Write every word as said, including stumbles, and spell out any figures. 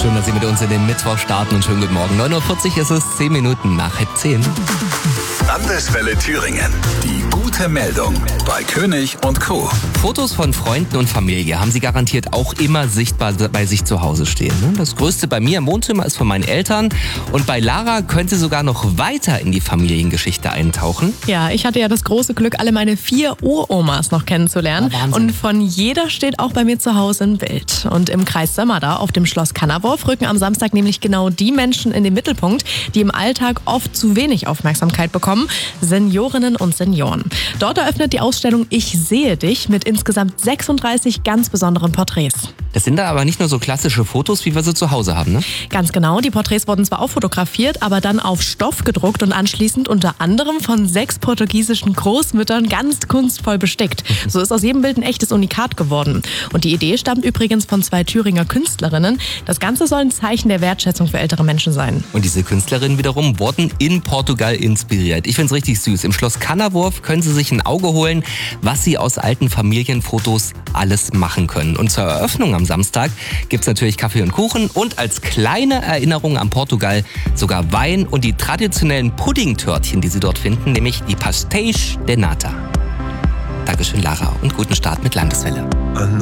Schön, dass Sie mit uns in den Mittwoch starten und schönen guten Morgen. neun Uhr vierzig ist es, zehn Minuten nach halb zehn. Landeswelle Thüringen. Die gute Meldung bei König und Co. Fotos von Freunden und Familie haben Sie garantiert auch immer sichtbar bei sich zu Hause stehen. Das größte bei mir im Wohnzimmer ist von meinen Eltern. Und bei Lara können Sie sogar noch weiter in die Familiengeschichte eintauchen. Ja, ich hatte ja das große Glück, alle meine vier Uromas noch kennenzulernen. Oh, Wahnsinn. Und von jeder steht auch bei mir zu Hause ein Bild. Und im Kreis Sömmerda auf dem Schloss Kannerwurf rücken am Samstag nämlich genau die Menschen in den Mittelpunkt, die im Alltag oft zu wenig Aufmerksamkeit bekommen. Seniorinnen und Senioren. Dort eröffnet die Ausstellung Ich sehe dich mit insgesamt sechsunddreißig ganz besonderen Porträts. Das sind da aber nicht nur so klassische Fotos, wie wir sie zu Hause haben, ne? Ganz genau, die Porträts wurden zwar auch fotografiert, aber dann auf Stoff gedruckt und anschließend unter anderem von sechs portugiesischen Großmüttern ganz kunstvoll bestickt. So ist aus jedem Bild ein echtes Unikat geworden. Und die Idee stammt übrigens von zwei Thüringer Künstlerinnen. Das Ganze soll ein Zeichen der Wertschätzung für ältere Menschen sein. Und diese Künstlerinnen wiederum wurden in Portugal inspiriert. Ich finde es richtig süß. Im Schloss Kannerwurf können Sie sich ein Auge holen, was Sie aus alten Familienfotos alles machen können. Und zur Eröffnung am Samstag gibt es natürlich Kaffee und Kuchen und als kleine Erinnerung an Portugal sogar Wein und die traditionellen Puddingtörtchen, die Sie dort finden, nämlich die Pastéis de Nata. Dankeschön, Lara, und guten Start mit Landeswelle.